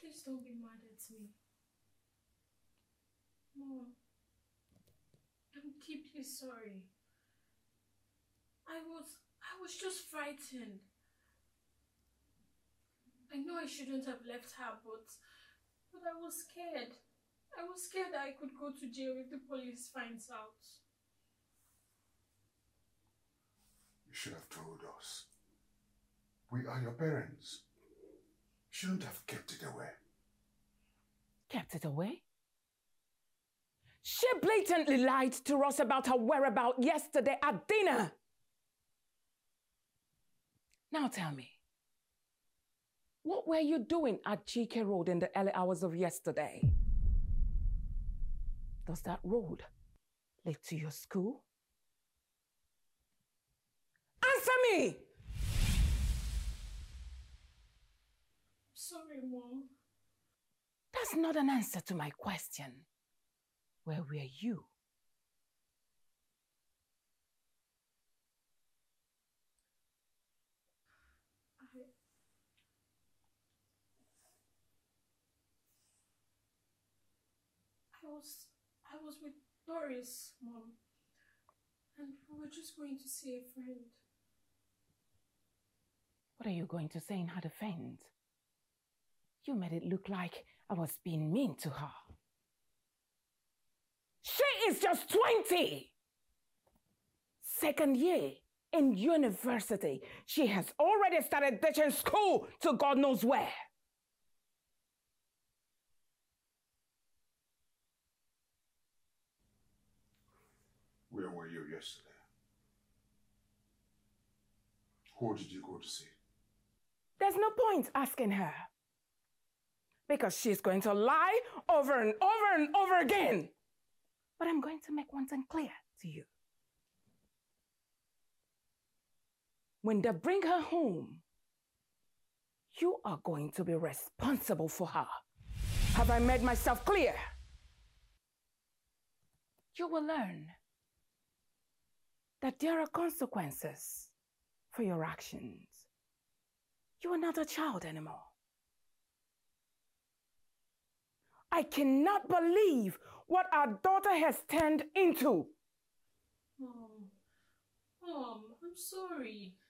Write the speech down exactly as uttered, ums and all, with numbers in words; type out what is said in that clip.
Please don't be mad at me. Mom, I'm deeply sorry. I was, I was just frightened. I know I shouldn't have left her, but, but I was scared. I was scared that I could go to jail if the police finds out. You should have told us. We are your parents. You shouldn't have kept it away. Kept it away? She blatantly lied to us about her whereabouts yesterday at dinner. Now tell me, what were you doing at G K Road in the early hours of yesterday? Does that road lead to your school? Answer me! Sorry, Mom. That's not an answer to my question. Where were you? I... I was... I was with Doris, Mom. And we were just going to see a friend. What are you going to say in her defense? You made it look like I was being mean to her. She is just twenty! Second year in university. She has already started ditching school to God knows where. Where were you yesterday? Who did you go to see? There's no point asking her. Because she's going to lie over and over and over again. But I'm going to make one thing clear to you. When they bring her home, you are going to be responsible for her. Have I made myself clear? You will learn that there are consequences for your actions. You are not a child anymore. I cannot believe what our daughter has turned into. Mom, Mom, I'm sorry.